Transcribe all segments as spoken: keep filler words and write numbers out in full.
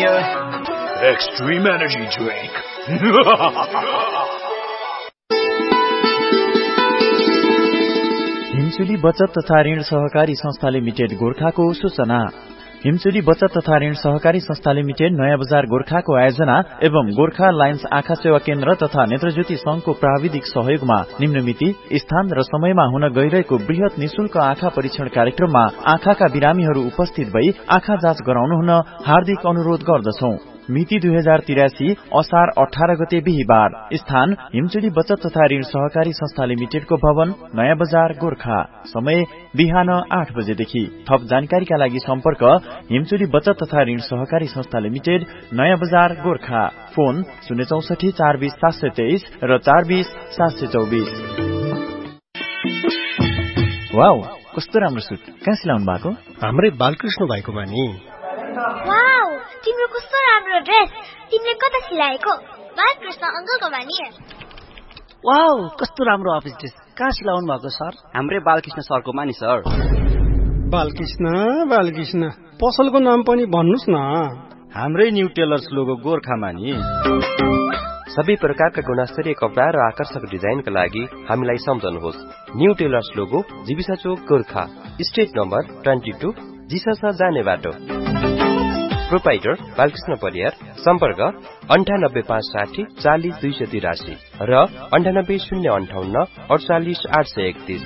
Extreme Energy Drink. हिमचुली बचत तथा ऋण सहकारी संस्था लिमिटेड गोर्खाको सूचना। हिमचुली बचत तथा ऋण सहकारी संस्था लिमिटेड नयाँ बजार गोर्खाको आयोजना एवं गोर्खा लायन्स आँखा सेवा केन्द्र तथा नेत्रज्योति संघको प्राविधिक सहयोगमा निम्न मिति, स्थान र समयमा हुन गइरहेको वृहत निशुल्क आँखा परीक्षण कार्यक्रममा आँखाका बिरामीहरू उपस्थित भई आँखा जाँच गराउनु हुन हार्दिक अनुरोध गर्दछौं। मिति दुई हजार तिरासी असार अठार गते बिहिबार। स्थान हिमचुली बचत तथा ऋण सहकारी संस्था लिमिटेडको भवन, नयाँ बजार गोर्खा। समय बिहान आठ बजेदेखि। थप जानकारीका लागि सम्पर्क हिमचुली बचत तथा ऋण सहकारी संस्था लिमिटेड, नयाँ बजार गोर्खा। फोन शून्य चौसठी चार बीस सात सय तेइस र चार बीस सात सय चौबीस। वाउ, कस्तो राम्रो सुट। कहाँ सिलाउनु भएको? हाम्रै बालकृष्ण भाइकोमा नि। वाउ, तिम्रो कस्तो राम्रो ड्रेस। तिमीले कता सिलाएको? बालकृष्ण अंकलकोमा नि। वाउ, कस्तो राम्रो अफिस ड्रेस। कहाँ सिलाउनु भएको सर? हाम्रै बालकृष्ण सरकोमा नि सर। बालकृष्ण बालकृष्ण पसलको नाम पनि भन्नुस् न। हाम्रै न्यू टेलर्स लोगो गोर्खामा नि। सबै प्रकारका गुणस्तरीय कपडा र आकर्षक डिजाइनका लागि हामीलाई सम्झनुहोस्। न्यू टेलर्स लोगो, जीविसा चोक गोर्खा, स्ट्रिट नम्बर बाइस, जिसस जाने बाटो। प्रोपाइटर बालकृष्ण परियार। सम्पर्क अन्ठानब्बे पाँच साठी चालिस दुई सय तिरासी र अन्ठानब्बे शून्य अन्ठाउन्न अडचालिस आठ सय एकतिस।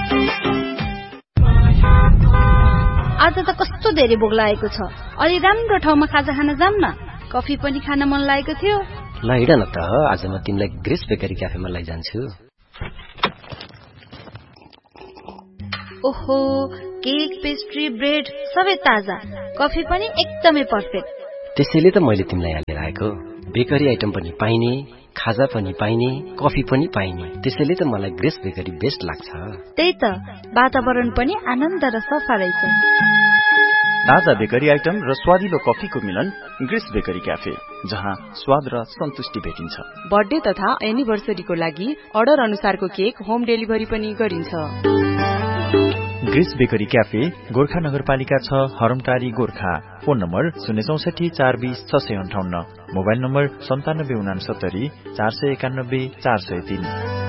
आज त कस्तो धेरै भोक लागेको छ। अलि राम्रो ठाउँमा खाजा खान जाऊँ न। कफी पनि खान मन लागेको थियो। ल हिँड न त, आज म तिमीलाई ग्रेस बेकरी क्याफेमा लैजान्छु। ओहो, केक, पेस्ट्री, ब्रेड सबै ताजा। कफी पनि एकदमै पर्फेक्ट। त्यसैले त मैले तिमीलाई यहाँ लिएर आएको। बेकरी आइटम पनि पाइने, खाजा पनि पाइने, कफी पनि पाइने। त्यसैले त मलाई ग्रेस बेकरी बेस्ट लाग्छ। त्यही त, वातावरण पनि आनन्द र सफा रहेछ। ताजा बेकरी आइटम र स्वादिलो कफीको मिलन ग्रेस बेकरी क्याफे, जहाँ स्वाद र सन्तुष्टि भेटिन्छ। बर्थडे तथा एनिभर्सरीको लागि अर्डर अनुसारको केक होम डेलिभरी पनि गरिन्छ। ग्रेस बेकरी क्याफे, गोर्खा नगरपालिका छ, हरमटारी गोर्खा। फोन नम्बर शून्य चौसठी चार बीस छ सय अन्ठाउन्न। मोबाइल नम्बर सन्तानब्बे उनासत्तरी चार सय एकानब्बे चार सय तीन।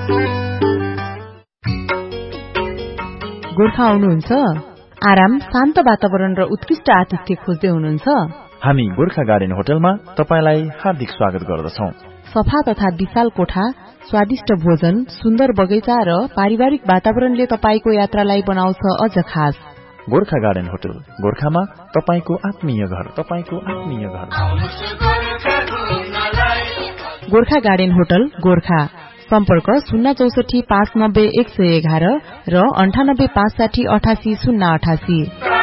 गोर्खा आउनुहुन्छ? आराम, शान्त वातावरण र उत्कृष्ट आतिथ्य खोज्दै हुनुहुन्छ? हामी गोर्खा गार्डन होटलमा तपाईलाई हार्दिक स्वागत गर्दछौं। सफा तथा विशाल कोठा, स्वादिष्ट भोजन, सुन्दर बगैँचा र पारिवारिक वातावरणले तपाईको यात्रालाई बनाउँछ अझ खास। गोर्खा गार्डन होटल गोर्खामा तपाईको आत्मीय घर, तपाईको आत्मीय घर। Gorkha garden hotel Gorkha. सम्पर्क शून्य चौसठी पाँच नब्बे एक सय एघार र अन्ठानब्बे पाँच साठी अठासी शून्य अठासी।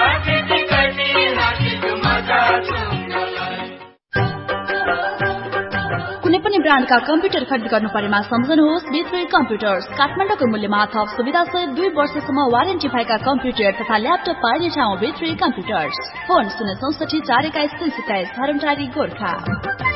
कुनै पनि ब्रान्डका कम्प्युटर खरिद गर्नु परेमा सम्झनुहोस् भित्री कम्प्युटर्स। काठमाडौँको मूल्यमा थप सुविधा सहित दुई वर्षसम्म वारेन्टी भएका कम्प्युटर तथा ल्यापटप पाइने ठाउँ भित्री कम्प्युटर्स। फोन शून्य चौसठी चार एक्काइस तीन सत्ताइस, हरमटारी गोर्खा।